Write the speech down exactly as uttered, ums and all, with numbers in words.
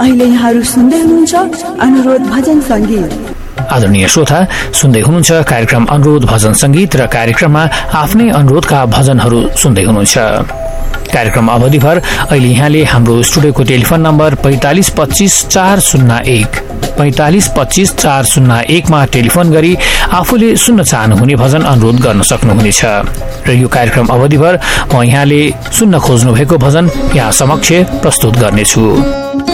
अहिले यहाँहरू सुन्दै हुनुहुन्छ अनुरोध भजन संगीत। आदरणीय श्रोता, सुन्दै हुनुहुन्छ कार्यक्रम अनुरोध भजन संगीत र कार्यक्रममा आफ्नै अनुरोधका भजनहरू सुन्दै हुनुहुन्छ। कार्यक्रम अवधिभर अहिले यहाँले हाम्रो स्टुडियोको टेलिफोन नम्बर पैंतालिस पच्चीस चार शून्य एक पैंतालिस पच्चीस चार शून्य एकमा टेलिफोन गरी आफूले सुन्न चाहनुहुने भजन अनुरोध गर्न सक्नुहुनेछ र यो कार्यक्रम अवधिभर म यहाँले सुन्न खोज्नु भएको भजन यहाँ समक्ष प्रस्तुत गर्नेछु।